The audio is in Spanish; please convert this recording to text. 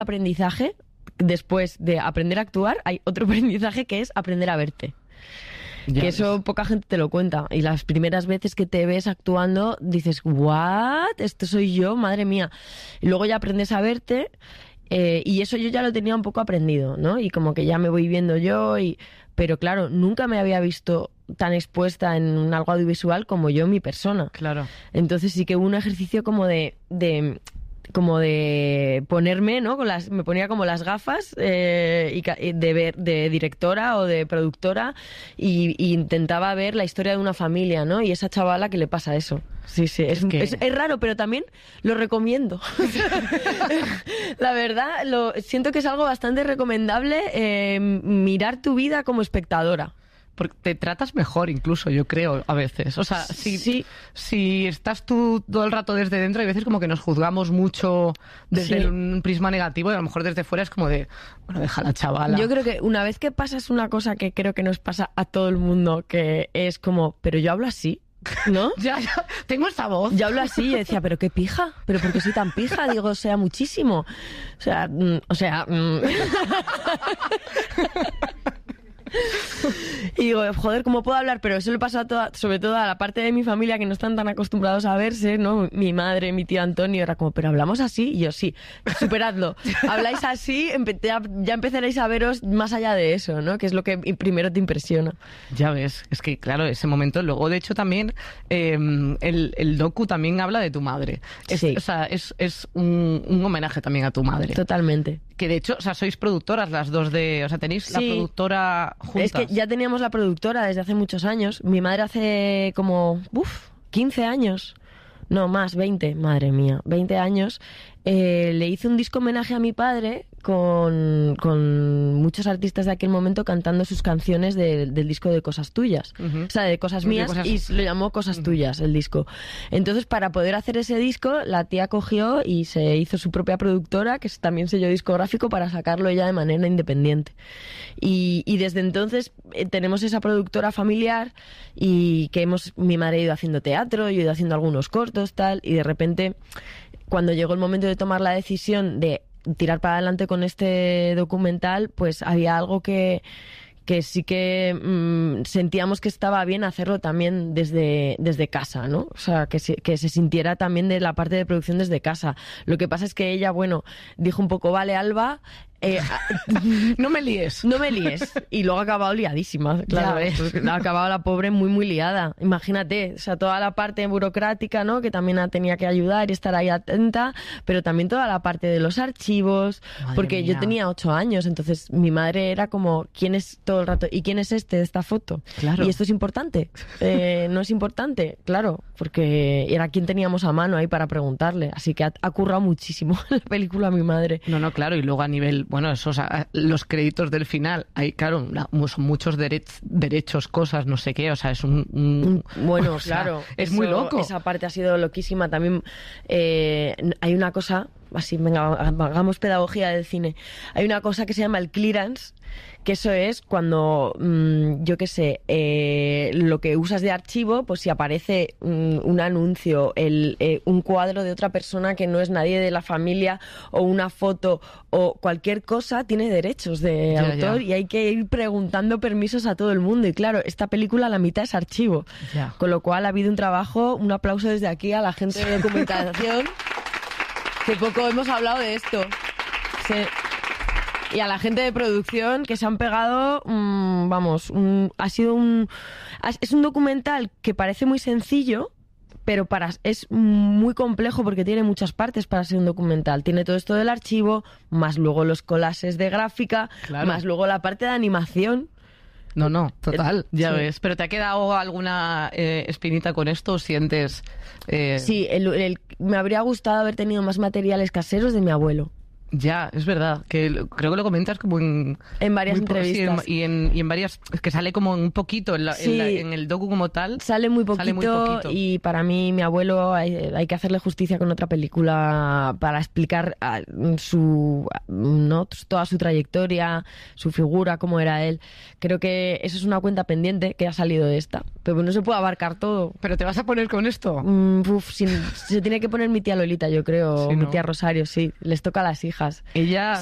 aprendizaje, después de aprender a actuar, hay otro aprendizaje que es aprender a verte. Ya Que eso poca gente te lo cuenta. Y las primeras veces que te ves actuando, dices, ¿what? ¿Esto soy yo? Madre mía. Y luego ya aprendes a verte, y eso yo ya lo tenía un poco aprendido, ¿no? Y como que ya me voy viendo yo, pero claro, nunca me había visto tan expuesta en algo audiovisual como yo, mi persona. Claro. Entonces sí que hubo un ejercicio como de ponerme, ¿no? Me ponía como las gafas de directora o de productora y intentaba ver la historia de una familia, ¿no? Y esa chavala que le pasa eso. Sí, es raro, pero también lo recomiendo. La verdad, siento que es algo bastante recomendable, mirar tu vida como espectadora. Porque te tratas mejor incluso, yo creo, a veces. O sea, si estás tú todo el rato desde dentro, hay veces como que nos juzgamos mucho desde un prisma negativo y a lo mejor desde fuera es como de, bueno, deja la chavala. Yo creo que una vez que pasas una cosa que creo que nos pasa a todo el mundo, que es como, pero yo hablo así, ¿no? ya, tengo esta voz. Yo hablo así y decía, pero qué pija, pero ¿por qué soy tan pija? Digo, o sea, muchísimo. O sea... Y digo, joder, ¿cómo puedo hablar? Pero eso le pasa sobre todo a la parte de mi familia que no están tan acostumbrados a verse, ¿no? Mi madre, mi tío Antonio, era como, ¿pero hablamos así? Y yo, sí, superadlo. Habláis así, ya empezaréis a veros más allá de eso, ¿no? Que es lo que primero te impresiona. Ya ves, es que claro, ese momento, luego de hecho también el docu también habla de tu madre. Sí. O sea, es un homenaje también a tu madre. Totalmente. Que de hecho, o sea, sois productoras las dos o sea, tenéis la productora juntas. Es que ya teníamos la productora desde hace muchos años. Mi madre hace como, 15 años. No, más, 20, madre mía, 20 años. Le hice un disco homenaje a mi padre con muchos artistas de aquel momento cantando sus canciones del disco de Cosas Tuyas. O sea, de Cosas Mías, y lo llamó Cosas Tuyas, el disco. Entonces, para poder hacer ese disco, la tía cogió y se hizo su propia productora, que es también sello discográfico, para sacarlo ella de manera independiente. Y desde entonces tenemos esa productora familiar y que mi madre ha ido haciendo teatro, yo he ido haciendo algunos cortos, tal, y de repente, cuando llegó el momento de tomar la decisión de tirar para adelante con este documental, pues había algo que sí que sentíamos que estaba bien hacerlo también desde casa, ¿no? O sea, que se sintiera también de la parte de producción desde casa. Lo que pasa es que ella, dijo un poco, vale, Alba... no me líes. No me líes. Y luego ha acabado liadísima, claro. Ha acabado la pobre muy, muy liada. Imagínate, o sea, toda la parte burocrática, ¿no? Que también tenía que ayudar y estar ahí atenta, pero también toda la parte de los archivos, Madre porque mía. yo tenía 8 años, entonces mi madre era como, ¿quién es todo el rato? ¿Y quién es este de esta foto? Claro. ¿Y esto es importante? ¿No es importante? Claro, porque era quien teníamos a mano ahí para preguntarle. Así que ha currado muchísimo la película a mi madre. No, claro, y luego a nivel, eso, o sea, los créditos del final, hay, claro, son muchos derechos, cosas, no sé qué, o sea, es Bueno, o sea, claro. es muy loco. Esa parte ha sido loquísima. También hay una cosa, así, venga, hagamos pedagogía del cine. Hay una cosa que se llama el clearance, que eso es cuando, yo qué sé, lo que usas de archivo, pues si aparece un anuncio, un cuadro de otra persona que no es nadie de la familia, o una foto, o cualquier cosa, tiene derechos de autor. Y hay que ir preguntando permisos a todo el mundo. Y claro, esta película, la mitad es archivo. Ya. Con lo cual ha habido un trabajo, un aplauso desde aquí a la gente de documentación, que poco hemos hablado de esto. Sí. Y a la gente de producción que se han pegado, es un documental que parece muy sencillo, pero es muy complejo porque tiene muchas partes para ser un documental. Tiene todo esto del archivo, más luego los collages de gráfica, claro, más luego la parte de animación. No, total, ya sí. ves. ¿Pero te ha quedado alguna espinita con esto o sientes...? Sí, me habría gustado haber tenido más materiales caseros de mi abuelo. Ya, es verdad, que creo que lo comentas como en varias entrevistas. Sí, y en varias, es que sale como un poquito en el docu como tal. Sale muy poquito y para mí, mi abuelo, hay que hacerle justicia con otra película para explicar toda su trayectoria, su figura, cómo era él. Creo que eso es una cuenta pendiente que ha salido de esta, pero no se puede abarcar todo. ¿Pero te vas a poner con esto? Se tiene que poner mi tía Lolita, yo creo, sí, mi ¿no? tía Rosario, sí, les toca a las hijas. hijas. Ella